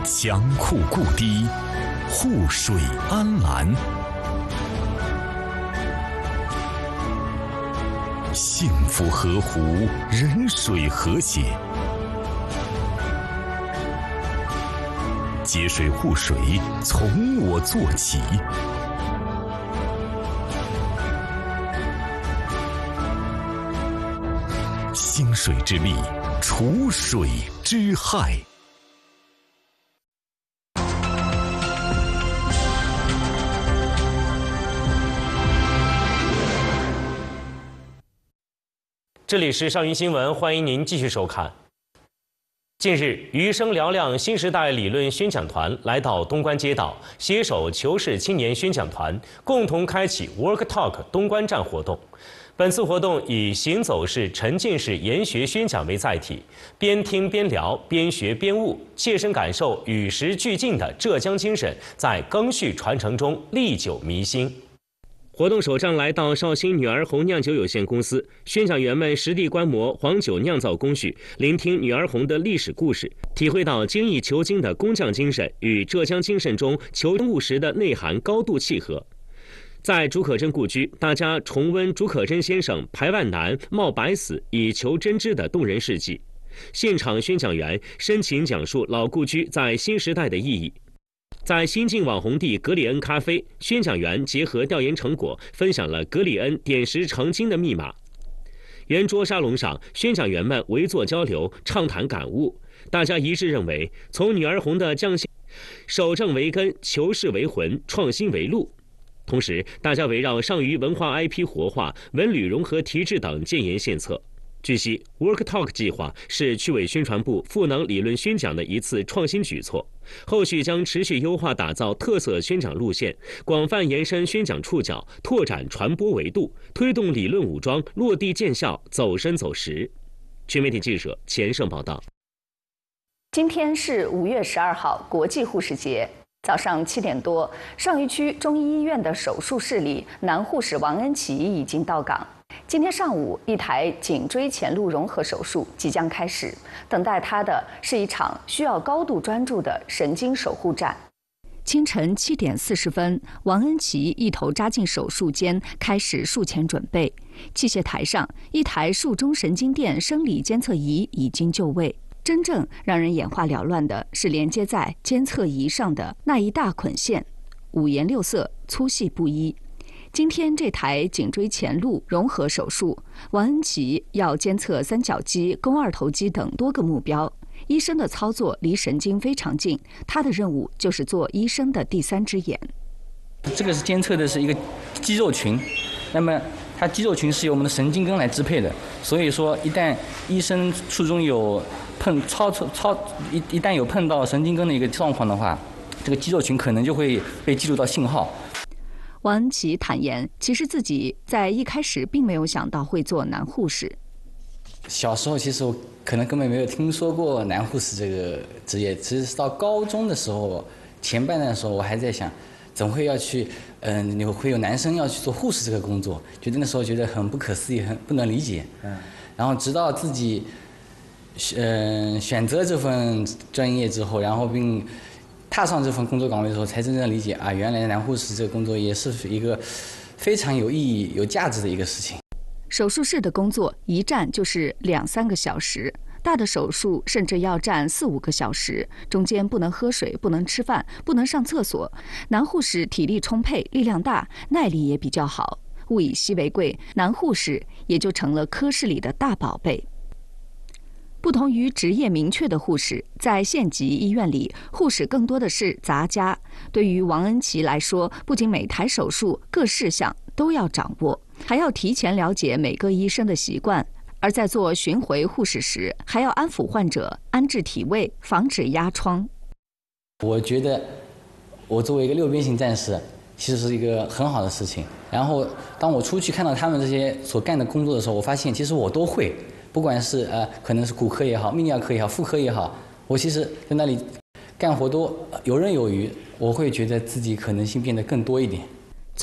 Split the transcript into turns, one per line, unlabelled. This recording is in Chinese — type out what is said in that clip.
祥库故堤，护水安澜。幸福河湖，人水和谐。节水护水，从我做起。兴水之力，除水之害。
这里是上云新闻，欢迎您继续收看。近日，余生嘹亮新时代理论宣讲团来到东关街道，携手求是青年宣讲团，共同开启 Work Talk 东关站活动。本次活动以行走式沉浸式研学宣讲为载体，边听边聊，边学边悟，切身感受与时俱进的浙江精神在赓续传承中历久弥新。活动首站来到绍兴女儿红酿酒有限公司，宣讲员们实地观摩黄酒酿造工序，聆听女儿红的历史故事，体会到精益求精的工匠精神与浙江精神中求真务实的内涵高度契合。在竺可桢故居，大家重温竺可桢先生排万难、冒百死以求真知的动人事迹。现场宣讲员深情讲述老故居在新时代的意义。在新晋网红地格里恩咖啡，宣讲员结合调研成果，分享了格里恩点石成金的密码。圆桌沙龙上，宣讲员们围坐交流，畅谈感悟。大家一致认为，从女儿红的匠心、守正为根，求是为魂，创新为路。同时，大家围绕上虞文化 IP 活化、文旅融合提质等建言献策。据悉 ，Work Talk 计划是区委宣传部赋能理论宣讲的一次创新举措，后续将持续优化打造特色宣讲路线，广泛延伸宣讲触角，拓展传播维度，推动理论武装落地见效，走深走实。全媒体记者钱胜报道。
今天是5月12号，国际护士节。早上7点多，上虞区中医医院的手术室里，男护士王恩琪已经到岗。今天上午，一台颈椎前路融合手术即将开始，等待他的是一场需要高度专注的神经守护战。清晨7点40分，王恩琪一头扎进手术间，开始术前准备。器械台上，一台术中神经电生理监测仪已经就位。真正让人眼花缭乱的是连接在监测仪上的那一大捆线，五颜六色，粗细不一。今天这台颈椎前路融合手术，王恩琪要监测三角肌、肱二头肌等多个目标。医生的操作离神经非常近，他的任务就是做医生的第三只眼。
这个是监测的是一个肌肉群，那么它肌肉群是由我们的神经根来支配的，所以说一旦医生术中有一旦有碰到神经根的一个状况的话，这个肌肉群可能就会被记录到信号。
王恩琪坦言，其实自己在一开始并没有想到会做男护士。
小时候其实我可能根本没有听说过男护士这个职业，其实是到高中的时候前半段的时候，我还在想，怎么会要去会有男生要去做护士这个工作？觉得那时候觉得很不可思议，很不能理解。然后直到自己选择这份专业之后，然后并踏上这份工作岗位的时候，才真正理解啊，原来男护士这个工作也是一个非常有意义、有价值的一个事情。
手术室的工作一站就是2-3个小时，大的手术甚至要站4-5个小时，中间不能喝水，不能吃饭，不能上厕所。男护士体力充沛，力量大，耐力也比较好。物以稀为贵，男护士也就成了科室里的大宝贝。不同于职业明确的护士，在县级医院里，护士更多的是杂家。对于王恩琪来说，不仅每台手术各事项都要掌握，还要提前了解每个医生的习惯。而在做巡回护士时，还要安抚患者、安置体位，防止压疮。
我觉得我作为一个六边形战士，其实是一个很好的事情。然后当我出去看到他们这些所干的工作的时候，我发现其实我都会。不管是可能是骨科也好，泌尿科也好，妇科也好，我其实在那里干活都游刃有余，我会觉得自己可能性变得更多一点。